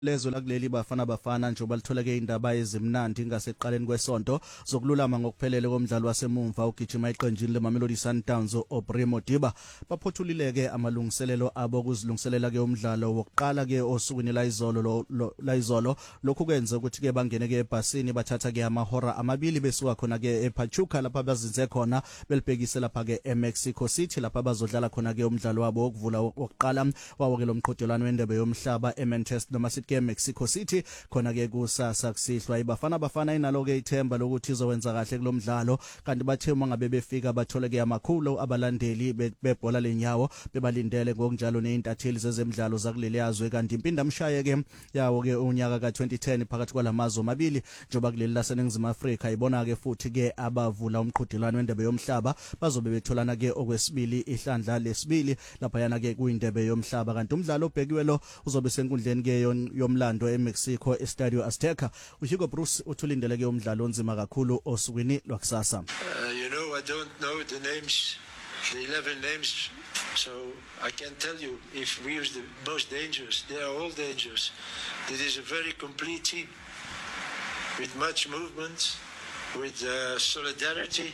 Lezo la kuleli bafana njengoba litholeke indaba ezimnandi ngaseqaleni kwesonto zokululama ngokuphelele komdlalo wasemumva ugijima iqenjini leMamelodi Sundowns Aubrey Modiba baphothulileke amalungiselelo abo kuzilungiselela ke umdlalo wokuqala ke osukwini la izolo lokhu kwenza ukuthi ke bangene ke ebhasini bathatha ke amahora amabili besuka khona ke ePachuca lapha bazinze khona belibhekise lapha ke eMexico City lapha bazodlala khona ke umdlalo wabo wokuvula wokuqala wawo ke lomqhudelwano wendebe yomhlaba eManchester noma ke Mexico City khona ke kusasa kusihlwa ibafana inalo ke ithemba lokuthi izowenza kahle kulomdlalo kanti bathe mangabe befika bathole ke amakhulu abalandeli bebhola lenyawo bebalindele ngokunjalo nezintatheli zezemidlalo zakuleli yazwe kanti impinda mshaye ke yawo ke unyaka ka2010 phakathi kwalamazwe amabili njoba kuleli laseNingizimu Afrika ibona ke futhi ke abavula umqhudelwano wendebe yomhlaba bazobe betholana ke okwesibili ihlandla lesibili lapha yana ke kuyindebe yomhlaba kanti umdlalo obhekiwe lo uzobe senkundleni ke yomlando eMexico Estadio Azteca uHugo Bruce uthulindele ke umdlalo onzima kakhulu osukwini lwakusasa. You know, I don't know the names, the 11 names, so I can tell you if we use the most dangerous. They are all dangerous. It is a very complete team with much movement, with solidarity.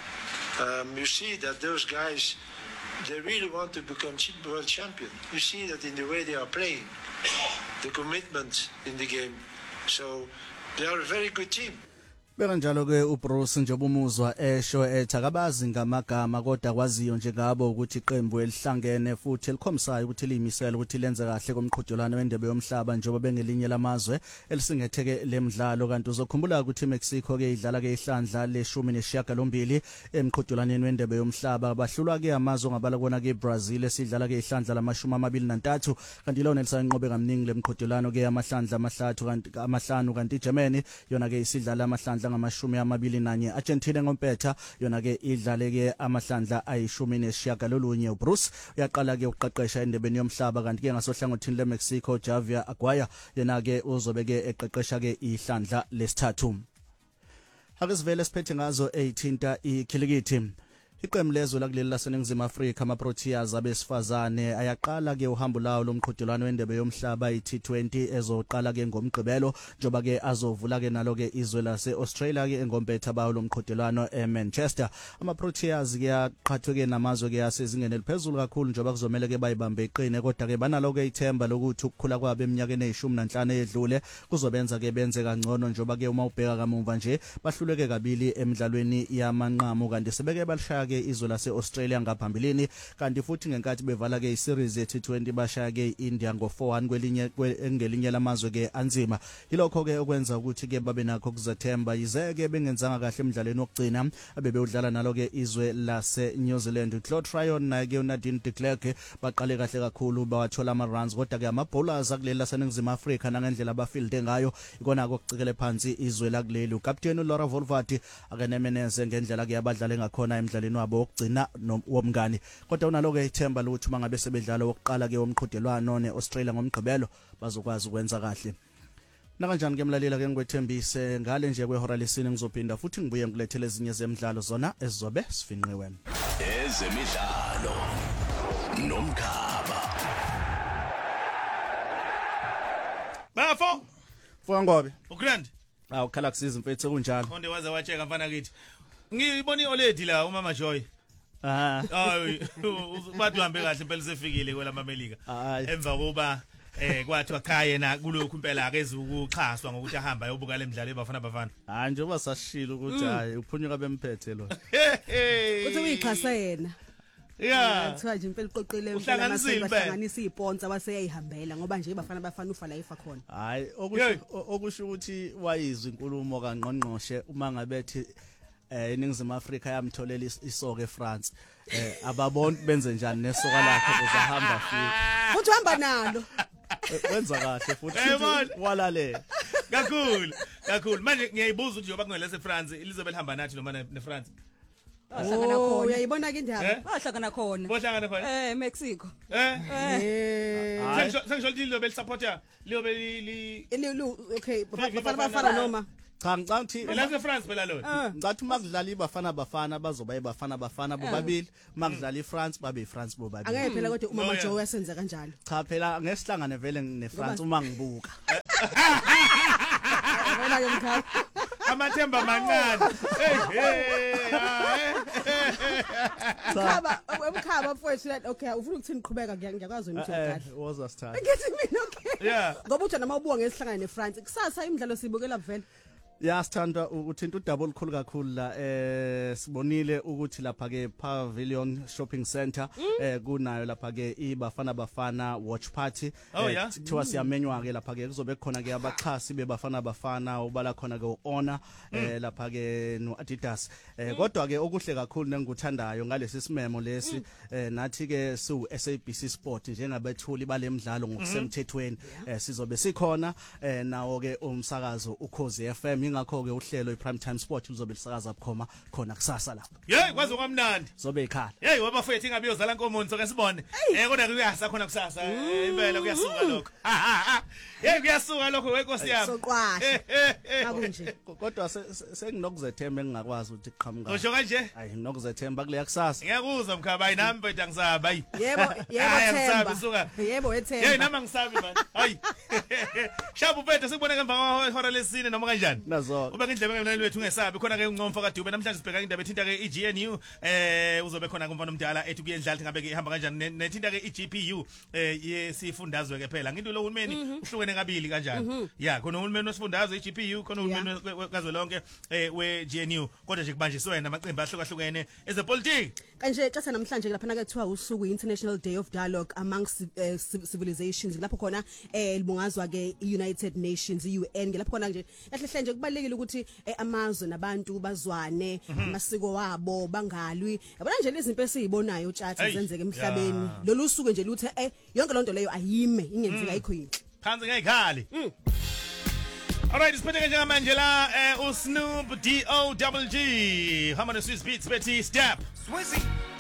You see that those guys, they really want to become world champion. You see that in the way they are playing, the commitment in the game. So they are a very good team. Bekanjalo ke uBruce njengoba umuzwa esho ethakabazi ngamagama kodwa kwaziyo njengabo ukuthi iqembu elihlangene futhi elikhomsayo ukuthi limisela ukuthi lenze kahle komqhudelwano wendebe yomhlaba njengoba bengelinye lamazwe elisingetheke lemidlalo kanti uzokhumbula ukuthi iMexico ke idlala ke ihlandla le-18 emqhudelwaneni wendebe yomhlaba bahlulwa ke amazwe ngabala kona ke Brazil esidlala ke ihlandla la-23 kanti lona lisanqobe kamningi lemqhudelwano ke amahlandla amahlanu kanti Germany yona ke isidlala amahlandla ngama-21 Argentina ngompetha yona ke idlale ke amahlandla ayi-19 uBruce uyaqala ke uqeqesha endebeni yomhlaba kanti ke ngasohlangothini leMexico Javier Aguirre yena ke uzobe ke eqeqesha ke ihlandla lesithathu. Ake sivele siphethe ngazo 18 ikhilikithi. Iqembu lezwe lakuleli laseNingizimu Afrika amaProteas abesifazane ayaqala ke uhambo lawo lomqhudelwano wendebe yomhlaba i-T20 ezoqala ke ngomgqibelo njoba ke azovula ke nalo ke izwe lase-Australia ke engompetha bawo lomqhudelwano eManchester. AmaProteas ke yaqhathwe ke namazwe ke asezingeni eliphezulu kakhulu njoba kuzomela ke bayibambe iqine kodwa ke banalo ke ithemba lokuthi ukukhula kwabo eminyakeni e15 edlule kuzobenza ke benze kangcono njoba ke uma ubheka kamuva nje bahluleke kabili emidlalweni yamanqamu kanti sebeke balishaya izwe lase-Australia ngaphambilini kanti futhi ngenkathi bevala ke iseries ye-T20 bashaya ke India ngo-4-1 ngelinye lamazwe ke anzima yilokho ke okwenza ukuthi ke babe nakho kuzethemba yizeke bengenzanga kahle emidlalweni wokugcina abebewudlala nalo ke izwe lase-New Zealand Claude Tryon naye ke uNadine de Klerk baqale kahle kakhulu bawathola ama-runs kodwa ke ama-bowlers akuleli laseNingizimu Afrika nangendlela abafilde ngayo ikona kokucikele phansi izwe lakuleli ukapteni Laura Volvati akanemeneze ngendlela ke abadlale ngakhona emidlalweni wabo wokugcina womngani kodwa unalo ke ithemba lokuthi mangabe sebedlala wokuqala ke womqhudelwano neAustralia ngomgqibelo bazokwazi ukwenza kahle. Nakanjani ke mlalela ke ngwethembise ngale nje kwehora lesine ngizophinda futhi ngibuye ngilethele ezinye zemidlalo zona ezizobe sifinqiwe. Ezemidlalo nomkhaba. Bafo Ngobe ugrand ukhala kusiza mfethu kunjalo konde waze wacheka mfana kithi ngibona ioledi la uMama Joy hayi bathi uhambe kahle impela sefikile kwelamamelika emva koba kwathi wakhaya yena kulokhu impela akeze ukuxhaswa ngokuthi ahamba ayobuka lemidlalo ebafana njengoba sashilo ukuthi hayi uphunyuka bemphethe lo uthi uyixhasa yena kuthiwa nje impela iqoqile bahlanganisa iziponsa baseyayihambela ngoba nje bafana ufa la ifa khona hayi okusho ukuthi wayizwa inkulumo kaNgqongqoshe uma ngabethi eNingizimu Afrika yamtholela isoko eFrance ababona benze njani nesoka lakhe bezahamba futhi uthi uhamba nalo wenza kahle futhi walalela kakhulu manje ngiyayibuza ukuthi yoba kungelese France ilizobe lihamba nathi noma neFrance bahlangana khona uyayibona ke indaba bahlangana khona Mexico sengisho lilobe lisupporter liyobe okay bafana noma cha ngicathi Elase France phela lona. ngathi makudlala iBafana bazoba iBafana bobabili makudlala iFrance babe iFrance bobabili Angeke phela kodwa umama Joe yasenza kanjalo. cha phela ngesihlangane vele neFrance uma ngibuka Wena ke mkhaya. Amathemba mancane. Umkhaba mfowethu okay ufuna ukuthini qhubeka ngiyakwazi ukuthi kahle. woza sithatha Ngithi mina okay. Yeah. Ngoba uthi nama ubuka ngesihlangane neFrance kusasa imidlalo sibukela vele. ya sithanda uthinta udaba olukhulu kakhulu la sibonile ukuthi lapha ke Pavilion Shopping Center kunayo lapha ke iBafana watch party kuthiwa siyamenywa ke lapha ke kuzobe khona ke abaxhasi beBafana ubala khona ke uHonor lapha ke noAdidas kodwa ke okuhle kakhulu nengikuthandayo ngalesi simemo lesi nathi ke su SABC Sport njengabethuli balemidlalo ngokusemthethweni sizobe sikhona nawo ke umsakazo uKhozi FM ingakho ke uhlelo iPrime Time Sport uzobe lisakaza bukhoma khona kusasa lapha Hey kwazi kwamnandi zobe ikhala Hey wabafethu ingabe yozala nkomo so ke sibone kodwa kuyasa khona kusasa impela kuyasuka lokho Hey kuyasuka lokho wenkosi yami Soqwasha akunje kodwa senginokuzethemba engingakwazi ukuthi iqhamuka Usho kanje hayi nginokuzethemba kule kusasa Ngiyakuzwa mkhaba ayinami mfethu angisabi hayi Themba yebo ethemba Hey nama ngisabi man hayi Shabu mfethu sikubona ngemva kwehora lesine noma kanjani Ube indlebe ngemlali wethu ungesabi khona ke ungcomfa kaDube namhlanje sibheka indaba ethinta ke iGNU uzobe khona kumfana omdala ethu kuyendlala ngabe ke ihamba kanjani nethinta ke iGPU yesifundazwe ke phela nginto lo uhulumeni uhlukene kabili kanjani ya khona uhulumeni wesifundazwe iGPU khona uhulumeni kazwelonke weGNU kodwa nje kubanjiswe namaqembu ahlukahlukene ezepolitiki kanje xatha namhlanje lapha ke kuthiwa usuku International Day of Dialogue amongst civilizations lapho khona libungazwa ke United Nations UN lapho khona nje kahle nje kubalekile ukuthi amazwe nabantu bazwane amasiko wabo bangalwi yabona nje izinto esizibonayo utshatha zenzeke emhlabeni lolu suku nje luthe yonke lonto leyo ayime ingenzeka ayikho yinhle phansi ngeyikhali Alright siphethe njengamanje la uSnoop DOWG hamba no Swiss Beats bethi step Swizzy